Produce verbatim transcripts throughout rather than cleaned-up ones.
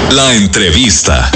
La entrevista.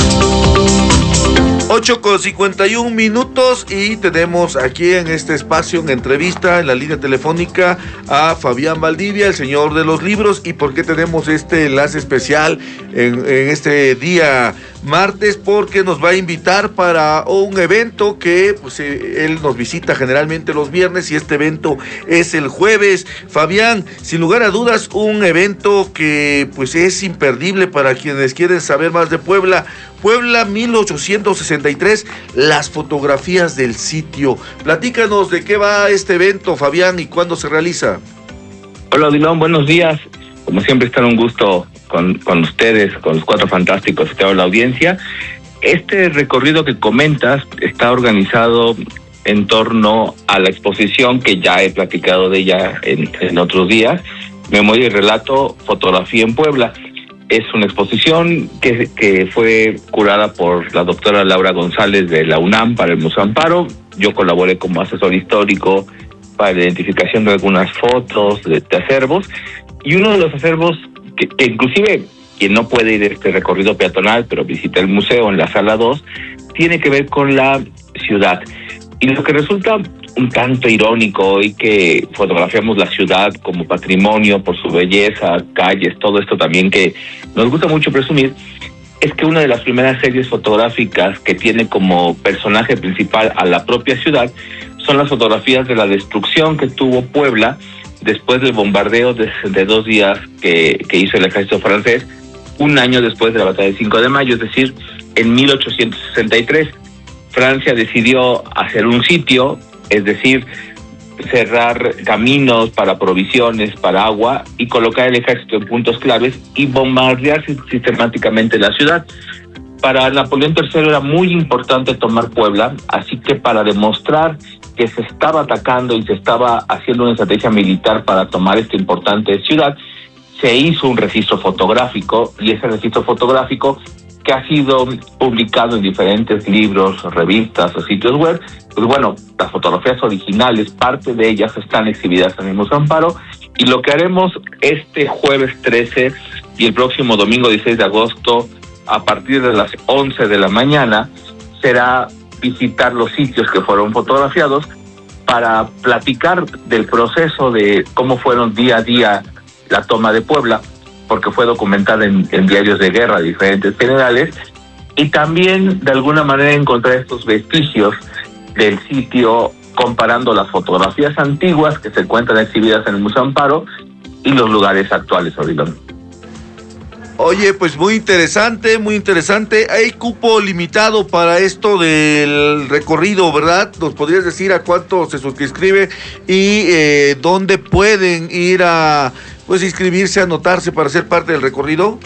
ocho con cincuenta y un minutos y tenemos aquí en este espacio, en entrevista, en la línea telefónica, a Fabián Valdivia, el señor de los libros. ¿Y por qué tenemos este enlace especial en, en este día martes? Porque nos va a invitar para un evento que pues, eh, él nos visita generalmente los viernes y este evento es el jueves. Fabián, sin lugar a dudas, un evento que pues es imperdible para quienes quieren saber más de Puebla. Puebla mil ochocientos sesenta y tres, las fotografías del sitio. Platícanos de qué va este evento, Fabián, y cuándo se realiza. Hola, Odilon, buenos días. Como siempre, está un gusto con, con ustedes, con los cuatro fantásticos que te la audiencia. Este recorrido que comentas está organizado en torno a la exposición que ya he platicado de ella en, en otros días, Memoria y Relato, Fotografía en Puebla. Es una exposición que, que fue curada por la doctora Laura González de la UNAM para el Museo Amparo. Yo colaboré como asesor histórico para la identificación de algunas fotos de, de acervos. Y uno de los acervos que, que inclusive quien no puede ir a este recorrido peatonal, pero visita el museo en la sala dos, tiene que ver con la ciudad. Y lo que resulta un tanto irónico hoy que fotografiamos la ciudad como patrimonio por su belleza, calles, todo esto también que nos gusta mucho presumir, es que una de las primeras series fotográficas que tiene como personaje principal a la propia ciudad son las fotografías de la destrucción que tuvo Puebla después del bombardeo de sesenta y dos días que, que hizo el ejército francés, un año después de la batalla del cinco de mayo, es decir, en mil ochocientos sesenta y tres. Francia decidió hacer un sitio, es decir, cerrar caminos para provisiones, para agua, y colocar el ejército en puntos claves y bombardear sistemáticamente la ciudad. Para Napoleón tercero era muy importante tomar Puebla, así que para demostrar que se estaba atacando y se estaba haciendo una estrategia militar para tomar esta importante ciudad, se hizo un registro fotográfico, y ese registro fotográfico, que ha sido publicado en diferentes libros, revistas o sitios web, pues bueno, las fotografías originales, parte de ellas están exhibidas en el Museo Amparo, y lo que haremos este jueves trece y el próximo domingo dieciséis de agosto, a partir de las once de la mañana, será visitar los sitios que fueron fotografiados para platicar del proceso de cómo fueron día a día la toma de Puebla, porque fue documentada en, en diarios de guerra de diferentes generales, y también de alguna manera encontrar estos vestigios del sitio comparando las fotografías antiguas que se encuentran exhibidas en el Museo Amparo y los lugares actuales, Odilon. Oye, pues muy interesante, muy interesante. Hay cupo limitado para esto del recorrido, ¿verdad? ¿Nos podrías decir a cuánto se suscribe y eh, dónde pueden ir a pues inscribirse, anotarse para ser parte del recorrido?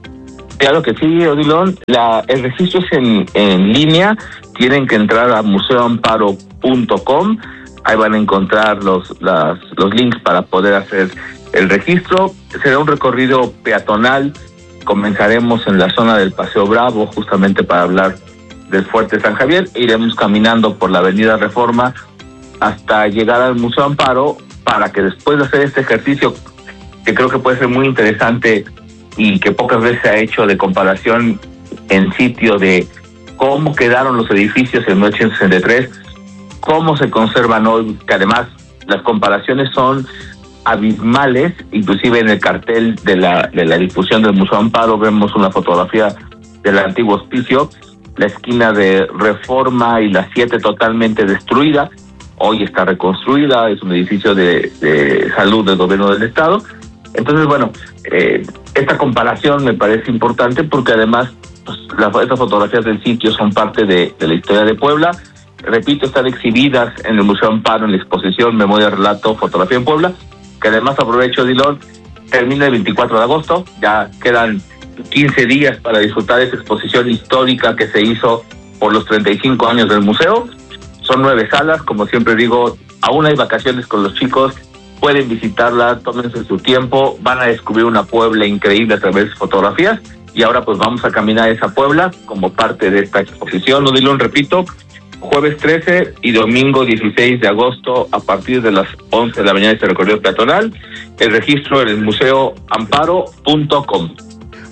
Claro que sí, Odilon. La, el registro es en, en línea. Tienen que entrar a museo amparo punto com. Ahí van a encontrar los, las, los links para poder hacer el registro. Será un recorrido peatonal. Comenzaremos en la zona del Paseo Bravo, justamente para hablar del Fuerte San Javier. Iremos caminando por la Avenida Reforma hasta llegar al Museo Amparo, para que después de hacer este ejercicio, que creo que puede ser muy interesante y que pocas veces se ha hecho, de comparación en sitio de cómo quedaron los edificios en mil ochocientos sesenta y tres, cómo se conservan hoy, que además las comparaciones son abismales. Inclusive en el cartel de la de la difusión del Museo Amparo vemos una fotografía del antiguo hospicio, la esquina de Reforma y la siete totalmente destruida. Hoy está reconstruida, es un edificio de, de salud del gobierno del estado. Entonces, bueno, eh, esta comparación me parece importante porque además pues, la, estas fotografías del sitio son parte de, de la historia de Puebla. Repito, están exhibidas en el Museo Amparo en la exposición Memoria, Relato, Fotografía en Puebla, que además, aprovecho, Dilón, termina el veinticuatro de agosto, ya quedan quince días para disfrutar de esa exposición histórica que se hizo por los treinta y cinco años del museo. Son nueve salas, como siempre digo, aún hay vacaciones con los chicos, pueden visitarla, tómense su tiempo, van a descubrir una Puebla increíble a través de fotografías, y ahora pues vamos a caminar esa Puebla como parte de esta exposición. No, Dilón, repito, jueves trece y domingo dieciséis de agosto a partir de las once de la mañana este recorrido peatonal. El registro en el museo amparo punto com.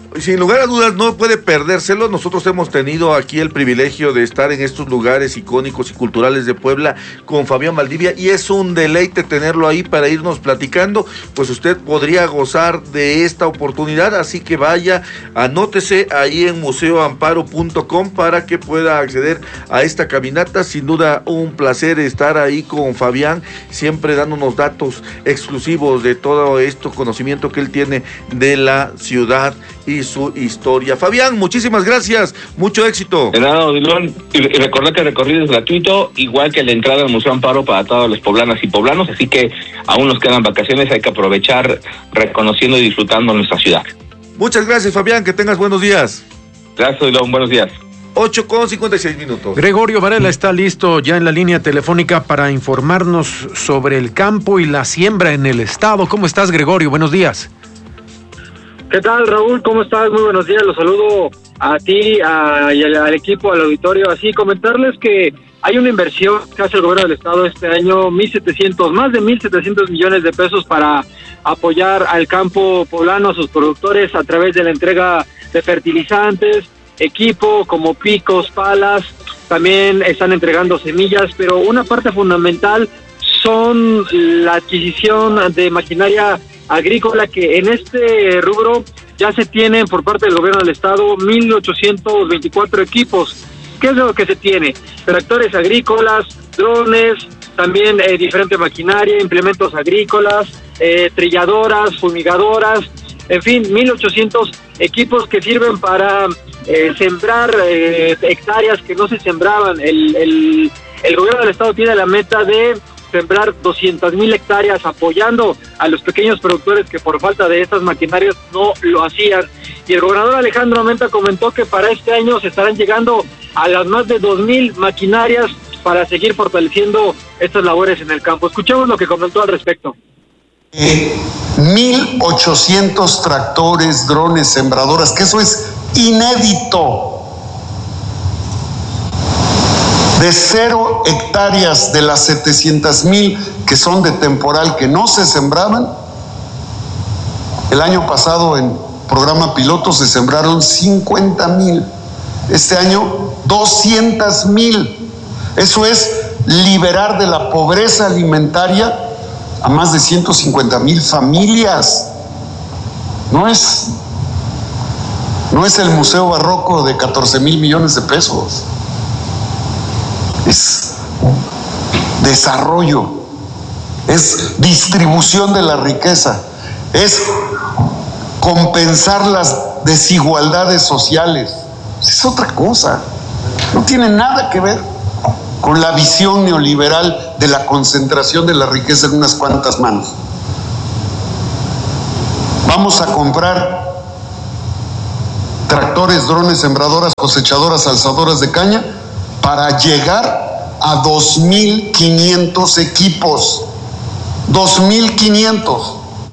sin lugar a dudas no puede perdérselo. Nosotros hemos tenido aquí el privilegio de estar en estos lugares icónicos y culturales de Puebla con Fabián Valdivia y es un deleite tenerlo ahí para irnos platicando. Pues usted podría gozar de esta oportunidad, así que vaya, anótese ahí en museo amparo punto com para que pueda acceder a esta caminata. Sin duda un placer estar ahí con Fabián, siempre dándonos datos exclusivos de todo esto, conocimiento que él tiene de la ciudad y su historia. Fabián, muchísimas gracias, mucho éxito. De nada, Odilon, y recordar que el recorrido es gratuito, igual que la entrada al Museo Amparo para todas las poblanas y poblanos, así que aún nos quedan vacaciones, hay que aprovechar reconociendo y disfrutando nuestra ciudad. Muchas gracias, Fabián, que tengas buenos días. Gracias, Odilon, buenos días. ocho con cincuenta y seis minutos. Gregorio Varela está listo ya en la línea telefónica para informarnos sobre el campo y la siembra en el estado. ¿Cómo estás, Gregorio? Buenos días. ¿Qué tal, Raúl? ¿Cómo estás? Muy buenos días. Los saludo a ti a, y al, al equipo, al auditorio. Así, comentarles que hay una inversión que hace el gobierno del estado este año, mil setecientos, más de mil setecientos millones de pesos para apoyar al campo poblano, a sus productores, a través de la entrega de fertilizantes, equipo como picos, palas, también están entregando semillas, pero una parte fundamental son la adquisición de maquinaria agrícola, que en este rubro ya se tienen por parte del gobierno del estado mil ochocientos veinticuatro equipos. ¿Qué es lo que se tiene? Tractores agrícolas, drones, también eh, diferente maquinaria, implementos agrícolas, eh, trilladoras, fumigadoras, en fin, mil ochocientos equipos que sirven para eh, sembrar eh, hectáreas que no se sembraban. El, el, el gobierno del estado tiene la meta de sembrar doscientas mil hectáreas, apoyando a los pequeños productores que por falta de estas maquinarias no lo hacían. Y el gobernador Alejandro Armenta comentó que para este año se estarán llegando a las más de dos mil maquinarias para seguir fortaleciendo estas labores en el campo. Escuchemos lo que comentó al respecto. Eh, mil ochocientos tractores, drones, sembradoras, que eso es inédito. De cero hectáreas de las setecientas mil que son de temporal que no se sembraban, el año pasado en programa piloto se sembraron cincuenta mil, este año doscientas mil. Eso es liberar de la pobreza alimentaria a más de ciento cincuenta mil familias. No es, no es el Museo Barroco de catorce mil millones de pesos. Es desarrollo, es distribución de la riqueza, es compensar las desigualdades sociales. Es otra cosa, no tiene nada que ver con la visión neoliberal de la concentración de la riqueza en unas cuantas manos. Vamos a comprar tractores, drones, sembradoras, cosechadoras, alzadoras de caña para llegar a dos mil quinientos equipos. dos mil quinientos.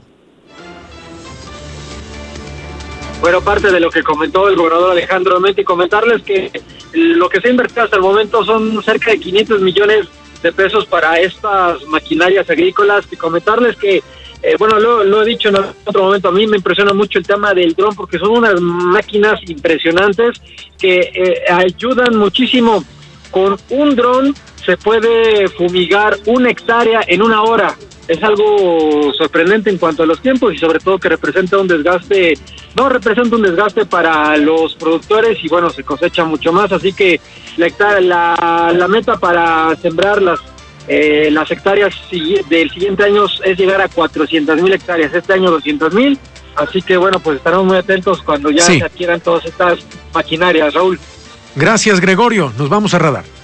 Bueno, parte de lo que comentó el gobernador Alejandro Armenta, y comentarles que lo que se ha invertido hasta el momento son cerca de quinientos millones de pesos para estas maquinarias agrícolas, y comentarles que, eh, bueno, lo, lo he dicho en otro momento, a mí me impresiona mucho el tema del dron, porque son unas máquinas impresionantes que eh, ayudan muchísimo. Con un dron se puede fumigar una hectárea en una hora. Es algo sorprendente en cuanto a los tiempos, y sobre todo que representa un desgaste, no representa un desgaste para los productores, y bueno, se cosecha mucho más. Así que la, la, la meta para sembrar las eh, las hectáreas del siguiente año es llegar a cuatrocientas mil hectáreas, este año doscientas mil. Así que bueno, pues estaremos muy atentos cuando ya sí. se adquieran todas estas maquinarias, Raúl. Gracias, Gregorio. Nos vamos a Radar.